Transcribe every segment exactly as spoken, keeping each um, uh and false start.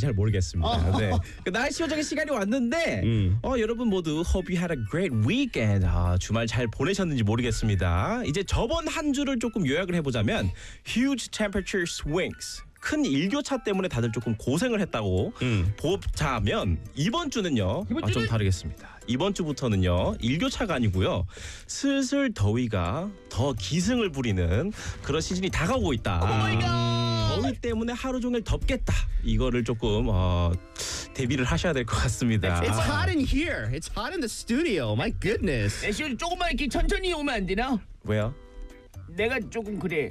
잘 모르겠습니다. 네. 그 날씨 요정의 시간이 왔는데 음. 어, 여러분 모두 hope you had a great weekend. 아, 주말 잘 보내셨는지 모르겠습니다. 이제 저번 한 주를 조금 요약을 해보자면 huge temperature swings. 큰 일교차 때문에 다들 조금 고생을 했다고 음. 보자면 이번 주는요 이번 아, 좀 주는? 다르겠습니다. 이번 주부터는요 일교차가 아니고요 슬슬 더위가 더 기승을 부리는 그런 시즌이 다가오고 있다. 오마이갓. 더위 때문에 하루 종일 덥겠다. 이거를 조금 어, 대비를 하셔야 될 것 같습니다. It's hot in here. It's hot in the studio. My goodness. 날씨 조금만 이렇게 천천히 오면 안 되나? 왜요? 내가 조금 그래.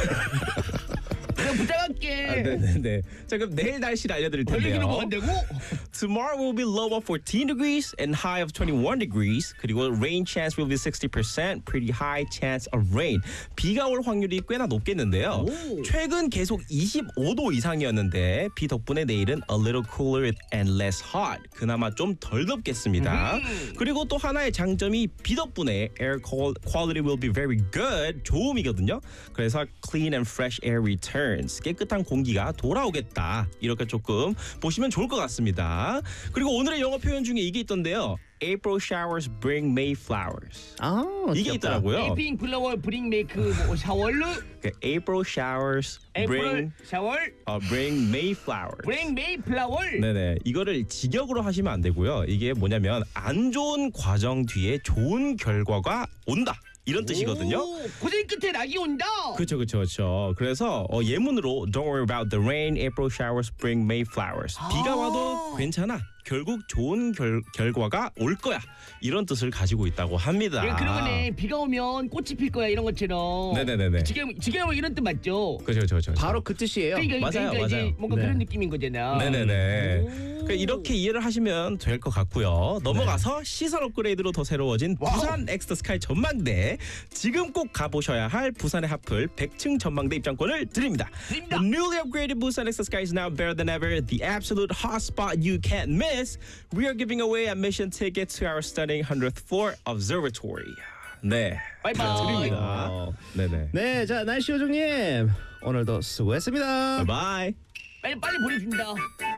내가 부탁할게. 아, 네네네. 자 그럼 내일 날씨를 알려드릴 별 얘기로 텐데요. 뭐 한다고? Tomorrow will be low of fourteen degrees and high of twenty-one degrees. 그리고 rain chance will be sixty percent, pretty high chance of rain. 비가 올 확률이 꽤나 높겠는데요. 오. 최근 계속 이십오 도 이상이었는데 비 덕분에 내일은 a little cooler and less hot. 그나마 좀 덜 덥겠습니다. 음. 그리고 또 하나의 장점이 비 덕분에 air quality will be very good. 좋음이거든요. 그래서 clean and fresh air returns. 깨끗한 공기가 돌아오겠다. 이렇게 조금 보시면 좋을 것 같습니다. 그리고 오늘의 영어 표현 중에 이게 있던데요. April showers bring May flowers. 아, 이게 귀엽다. 있더라고요. 에이핑 플라워 브링 메이크 뭐 샤월루 그 April showers 에이프릴 bring 샤월 어, bring May flowers. 브링 메이 플라워. 네네. 이거를 직역으로 하시면 안 되고요. 이게 뭐냐면 안 좋은 과정 뒤에 좋은 결과가 온다. 이런 뜻이거든요. 오, 고생 끝에 낙이 온다. 그렇죠, 그렇죠, 그렇죠. 그래서 어, 예문으로 Don't worry about the rain, April showers bring May flowers. 비가 와도 괜찮아. 결국 좋은 결, 결과가 올 거야. 이런 뜻을 가지고 있다고 합니다. 예, 그런 거네. 비가 오면 꽃이 필 거야 이런 것처럼. 네네네네. 지금 지금 이런 뜻 맞죠? 그렇죠, 그렇죠, 그렇죠. 바로 그 뜻이에요. 그러니까, 맞아요, 그러니까 이제 맞아요. 뭔가 네. 그런 느낌인 거잖아. 네네네. 오. 그러니까 이렇게 이해를 하시면 될 것 같고요. 넘어가서 시선 업그레이드로 더 새로워진 와우. 부산 엑스터 스카이 전망대. 지금 꼭 가보셔야 할 부산의 핫플 백 층 전망대 입장권을 드립니다. 드립니다. The newly upgraded Busan 엑스터 Sky is now better than ever. The absolute hot spot you can't miss. We are giving away admission tickets to our stunning hundredth floor observatory. 네. 바이바이. 드립니다. 어. 네네. 네, 자 날씨 요정님 오늘도 수고했습니다. 바이바이. 빨리 빨리 보내준다.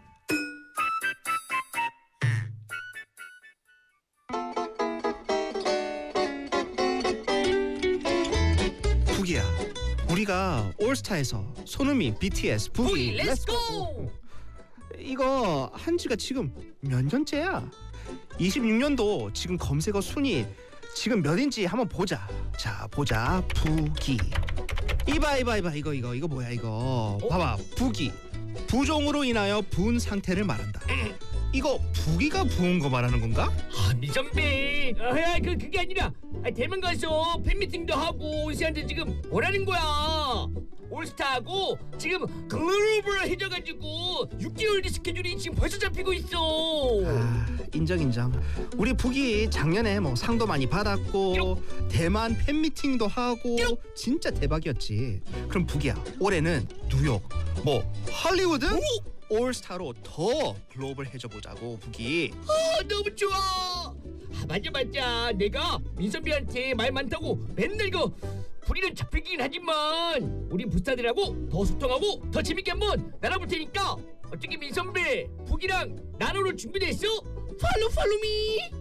북이야. 우리가 올스타에서 손흥민, 비티에스, 북이, 부이 렛츠고. 이거 한 지가 지금 몇 년째야? 이십육 년도 지금 검색어 순위 지금 몇인지 한번 보자. 자, 보자. 북이. 이봐 이봐 이봐 이거 이거 이거 뭐야 이거. 봐봐. 북이. 부종으로 인하여 부은 상태를 말한다. 이거 북이가 부은 거 말하는 건가? 아, 미선배. 아, 그 그게 아니라 아, 대만 가서 팬미팅도 하고 온씨한테 지금 뭐라는 거야? 올스타하고 지금 글로벌해져가지고 육 개월 뒤 스케줄이 지금 벌써 잡히고 있어. 아, 인정 인정. 우리 북이 작년에 뭐 상도 많이 받았고 대만 팬미팅도 하고 진짜 대박이었지. 그럼 북이야 올해는 뉴욕 뭐 할리우드 올스타로 더 글로벌해져 보자고 북이. 아, 너무 좋아. 아, 맞아 맞아. 내가 민선비한테 말 많다고 맨날 이거 불이는 잡히긴 하지만 우리 부스타들하고 더 소통하고 더 재밌게 한번 나눠볼 테니까 어떻게 민선배 북이랑 나눠볼 준비됐어? 팔로 팔로미.